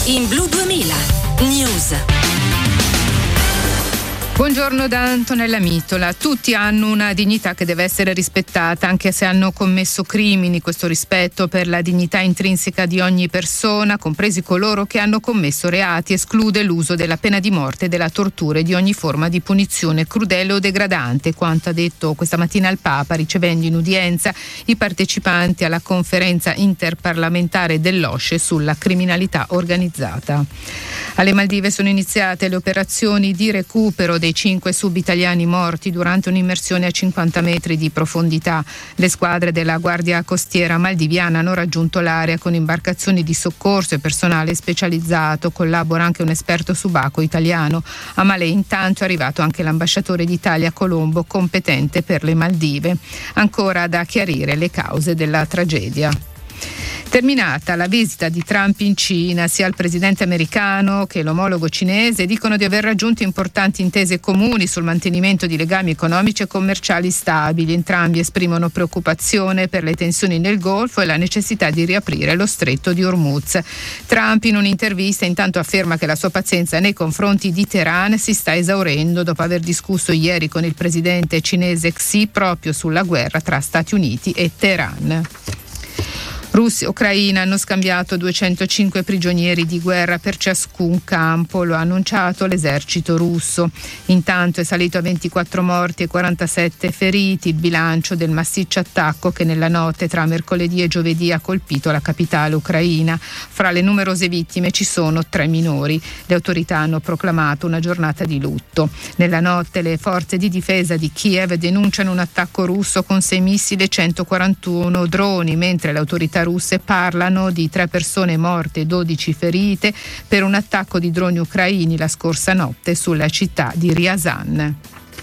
In Blu 2000 News. Buongiorno da Antonella Mitola. Tutti hanno una dignità che deve essere rispettata, anche se hanno commesso crimini. Questo rispetto per la dignità intrinseca di ogni persona, compresi coloro che hanno commesso reati, esclude l'uso della pena di morte, della tortura e di ogni forma di punizione crudele o degradante, quanto ha detto questa mattina il Papa, ricevendo in udienza i partecipanti alla conferenza interparlamentare dell'OSCE sulla criminalità organizzata. Alle Maldive sono iniziate le operazioni di recupero dei 5 sub-italiani morti durante un'immersione a 50 metri di profondità. Le squadre della Guardia Costiera maldiviana hanno raggiunto l'area con imbarcazioni di soccorso e personale specializzato. Collabora anche un esperto subacqueo italiano. A Malé intanto è arrivato anche l'ambasciatore d'Italia a Colombo, competente per le Maldive. Ancora da chiarire le cause della tragedia. Terminata la visita di Trump in Cina, sia il presidente americano che l'omologo cinese dicono di aver raggiunto importanti intese comuni sul mantenimento di legami economici e commerciali stabili. Entrambi esprimono preoccupazione per le tensioni nel Golfo e la necessità di riaprire lo stretto di Hormuz. Trump in un'intervista intanto afferma che la sua pazienza nei confronti di Teheran si sta esaurendo dopo aver discusso ieri con il presidente cinese Xi proprio sulla guerra tra Stati Uniti e Teheran. Russia e Ucraina hanno scambiato 205 prigionieri di guerra per ciascun campo, lo ha annunciato l'esercito russo. Intanto è salito a 24 morti e 47 feriti il bilancio del massiccio attacco che nella notte tra mercoledì e giovedì ha colpito la capitale ucraina. Fra le numerose vittime ci sono 3 minori. Le autorità hanno proclamato una giornata di lutto. Nella notte le forze di difesa di Kiev denunciano un attacco russo con 6 missili e 141 droni, mentre le autorità russe parlano di 3 persone morte e 12 ferite per un attacco di droni ucraini la scorsa notte sulla città di Ryazan.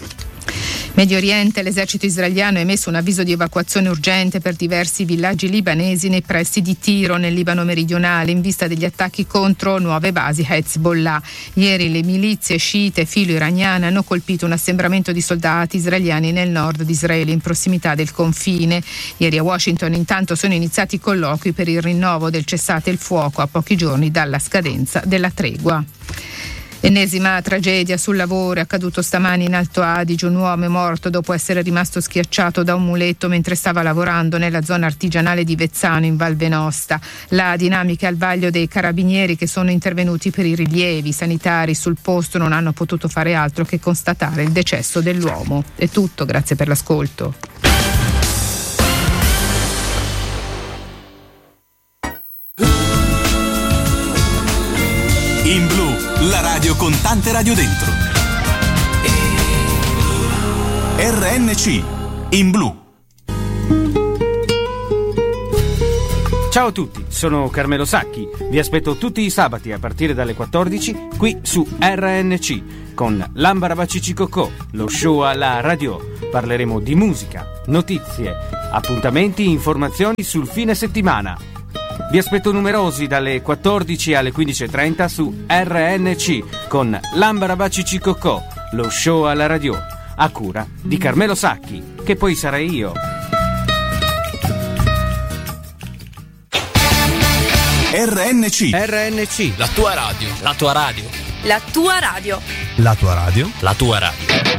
Medio Oriente, l'esercito israeliano ha emesso un avviso di evacuazione urgente per diversi villaggi libanesi nei pressi di Tiro, nel Libano meridionale, in vista degli attacchi contro nuove basi Hezbollah. Ieri le milizie sciite filo-iraniane hanno colpito un assembramento di soldati israeliani nel nord di Israele, in prossimità del confine. Ieri a Washington intanto sono iniziati i colloqui per il rinnovo del cessate il fuoco a pochi giorni dalla scadenza della tregua. Ennesima tragedia sul lavoro, è accaduto stamani in Alto Adige. Un uomo è morto dopo essere rimasto schiacciato da un muletto mentre stava lavorando nella zona artigianale di Vezzano in Val Venosta. La dinamica al vaglio dei carabinieri che sono intervenuti per i rilievi. I sanitari sul posto non hanno potuto fare altro che constatare il decesso dell'uomo. È tutto, grazie per l'ascolto. In Blu, la radio con tante radio dentro. RNC, in Blu. Ciao a tutti, sono Carmelo Sacchi. Vi aspetto tutti i sabati a partire dalle 14 qui su RNC con L'Ambarabacici-Cocò, lo show alla radio. Parleremo di musica, notizie, appuntamenti, informazioni sul fine settimana. Vi aspetto numerosi dalle 14 alle 15.30 su RNC con L'Ambarabacici-Cocò, lo show alla radio, a cura di Carmelo Sacchi, che poi sarei io. RNC, la tua radio. La tua radio. La tua radio. La tua radio.